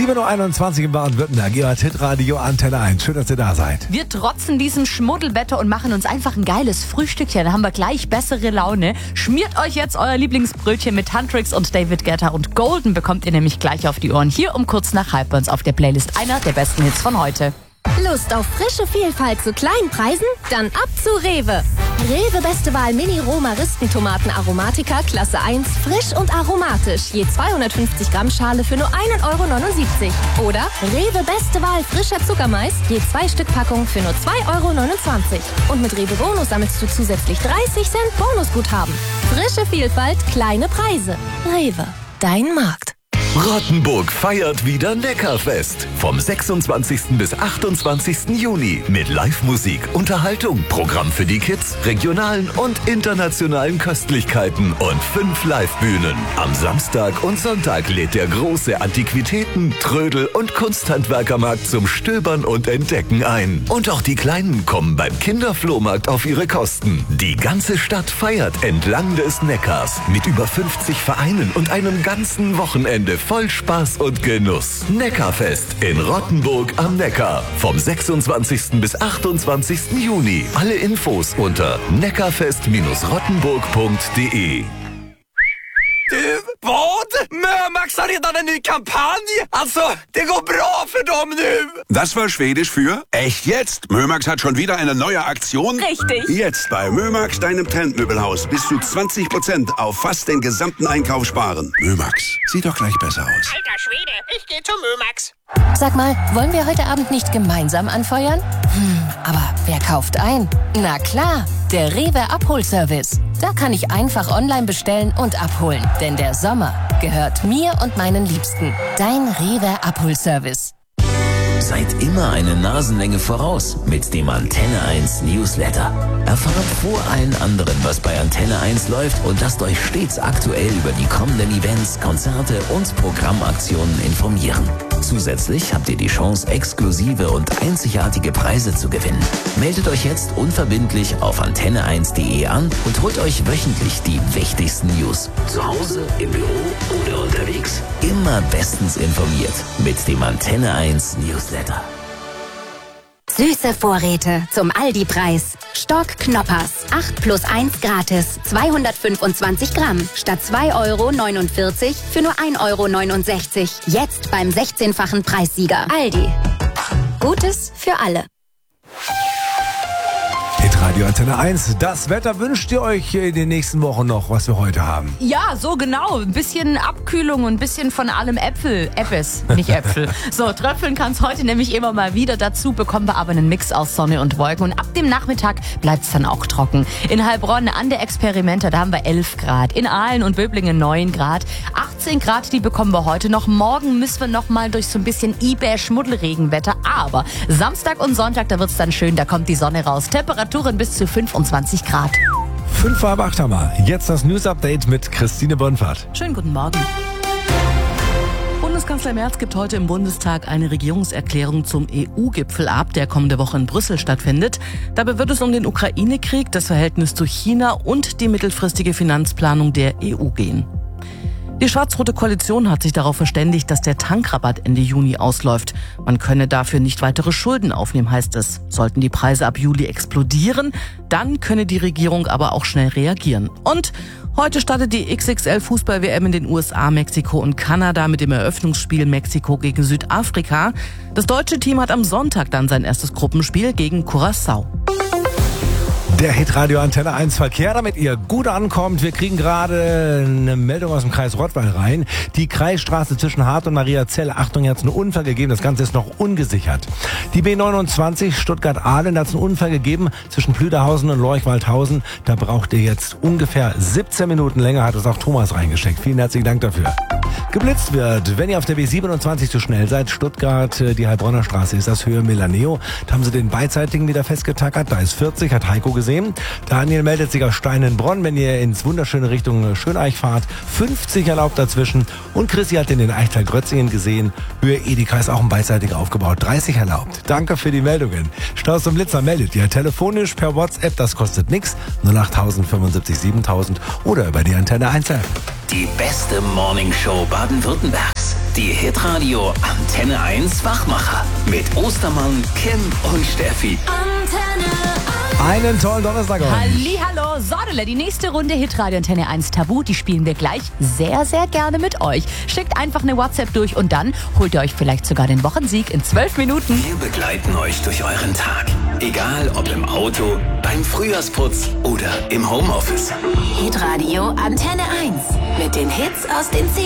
7.21 Uhr in Baden-Württemberg. Ihr hört Hitradio Antenne 1. Schön, dass ihr da seid. Wir trotzen diesem Schmuddelwetter und machen uns einfach ein geiles Frühstückchen. Da haben wir gleich bessere Laune. Schmiert euch jetzt euer Lieblingsbrötchen mit Huntrix und David Guetta und Golden bekommt ihr nämlich gleich auf die Ohren. Hier um kurz nach halb bei uns auf der Playlist. Einer der besten Hits von heute. Lust auf frische Vielfalt zu kleinen Preisen? Dann ab zu Rewe. Rewe Beste Wahl Mini-Roh-Maristentomaten Aromatica Klasse 1, frisch und aromatisch. Je 250 Gramm Schale für nur 1,79 € Oder Rewe Beste Wahl frischer Zuckermais, je 2 Stück Packung für nur 2,29 €. Und mit Rewe Bonus sammelst du zusätzlich 30 Cent Bonusguthaben. Frische Vielfalt, kleine Preise. Rewe, dein Markt. Rottenburg feiert wieder Neckarfest. Vom 26. bis 28. Juni. Mit Live-Musik, Unterhaltung, Programm für die Kids, regionalen und internationalen Köstlichkeiten und 5 Live-Bühnen. Am Samstag und Sonntag lädt der große Antiquitäten-, Trödel- und Kunsthandwerkermarkt zum Stöbern und Entdecken ein. Und auch die Kleinen kommen beim Kinderflohmarkt auf ihre Kosten. Die ganze Stadt feiert entlang des Neckars. Mit über 50 Vereinen und einem ganzen Wochenende voll Spaß und Genuss. Neckarfest in Rottenburg am Neckar. Vom 26. bis 28. Juni. Alle Infos unter neckarfest-rottenburg.de. Du, vad? Mömax har redan en ny kampanj. Alltså, det går bra för dem nu. Das war Schwedisch für echt jetzt. Mömax hat schon wieder eine neue Aktion. Richtig. Jetzt bei Mömax, deinem Trendmöbelhaus, bis zu 20% auf fast den gesamten Einkauf sparen. Mömax, sieht doch gleich besser aus. Alter Schwede, ich gehe zu Mömax. Sag mal, wollen wir heute Abend nicht gemeinsam anfeuern? Aber wer kauft ein? Na klar, der Rewe Abholservice. Da kann ich einfach online bestellen und abholen. Denn der Sommer gehört mir und meinen Liebsten. Dein Rewe Abholservice. Seid immer eine Nasenlänge voraus mit dem Antenne 1 Newsletter. Erfahrt vor allen anderen, was bei Antenne 1 läuft und lasst euch stets aktuell über die kommenden Events, Konzerte und Programmaktionen informieren. Zusätzlich habt ihr die Chance, exklusive und einzigartige Preise zu gewinnen. Meldet euch jetzt unverbindlich auf antenne1.de an und holt euch wöchentlich die wichtigsten News. Zu Hause, im Büro oder unterwegs. Immer bestens informiert mit dem Antenne 1 Newsletter. Süße Vorräte zum Aldi-Preis. Stock Knoppers. 8 plus 1 gratis. 225 Gramm. Statt 2,49 € für nur 1,69 €. Jetzt beim 16-fachen Preissieger. Aldi. Gutes für alle. Hitradio Antenne 1. Das Wetter wünscht ihr euch in den nächsten Wochen noch, was wir heute haben? Ja, so genau. Ein bisschen Abkühlung und ein bisschen von allem Äppes, nicht Äpfel. So, tröpfeln kann es heute nämlich immer mal wieder. Dazu bekommen wir aber einen Mix aus Sonne und Wolken. Und ab dem Nachmittag bleibt es dann auch trocken. In Heilbronn an der Experimenta, da haben wir 11 Grad. In Aalen und Böblingen 9 Grad. 18 Grad, die bekommen wir heute noch. Morgen müssen wir noch mal durch so ein bisschen Schmuddelregenwetter. Aber Samstag und Sonntag, da wird es dann schön. Da kommt die Sonne raus. Temperaturen bis zu 25 Grad. 5 vor 8 haben wir. Jetzt das News-Update mit Christine Bonfart. Schönen guten Morgen. Bundeskanzler Merz gibt heute im Bundestag eine Regierungserklärung zum EU-Gipfel ab, der kommende Woche in Brüssel stattfindet. Dabei wird es um den Ukraine-Krieg, das Verhältnis zu China und die mittelfristige Finanzplanung der EU gehen. Die schwarz-rote Koalition hat sich darauf verständigt, dass der Tankrabatt Ende Juni ausläuft. Man könne dafür nicht weitere Schulden aufnehmen, heißt es. Sollten die Preise ab Juli explodieren, dann könne die Regierung aber auch schnell reagieren. Und heute startet die XXL-Fußball-WM in den USA, Mexiko und Kanada mit dem Eröffnungsspiel Mexiko gegen Südafrika. Das deutsche Team hat am Sonntag dann sein erstes Gruppenspiel gegen Curaçao. Der Hitradio Antenne 1 Verkehr, damit ihr gut ankommt. Wir kriegen gerade eine Meldung aus dem Kreis Rottweil rein. Die Kreisstraße zwischen Hart und Mariazell. Achtung, hier hat es einen Unfall gegeben. Das Ganze ist noch ungesichert. Die B29 Stuttgart-Ahlen, da hat es einen Unfall gegeben zwischen Plüderhausen und Lorch-Waldhausen. Da braucht ihr jetzt ungefähr 17 Minuten länger, hat es auch Thomas reingesteckt. Vielen herzlichen Dank dafür. Geblitzt wird, wenn ihr auf der B27 zu schnell seid, Stuttgart, die Heilbronner Straße, ist das Höhe Milaneo. Da haben sie den beidseitigen wieder festgetackert. Da ist 40, hat Heiko gesehen. Daniel meldet sich aus Steinenbronn, wenn ihr ins wunderschöne Richtung Schöneich fahrt. 50 erlaubt dazwischen. Und Chrissy hat in den Eichtal-Grötzingen gesehen. Höhe Edeka ist auch ein beidseitig aufgebaut. 30 erlaubt. Danke für die Meldungen. Staus und Blitzer meldet ihr telefonisch per WhatsApp. Das kostet nichts. 08000 75 7000 oder über die Antenne 1 App. Die beste Morningshow Baden-Württembergs. Die Hitradio Antenne 1 Wachmacher mit Ostermann, Kim und Steffi. Einen tollen Donnerstag euch. Hallihallo, Sodele, die nächste Runde Hitradio Antenne 1 Tabu, die spielen wir gleich sehr, sehr gerne mit euch. Schickt einfach eine WhatsApp durch und dann holt ihr euch vielleicht sogar den Wochensieg in 12 Minuten. Wir begleiten euch durch euren Tag. Egal ob im Auto, beim Frühjahrsputz oder im Homeoffice. Hitradio Antenne 1 mit den Hits aus den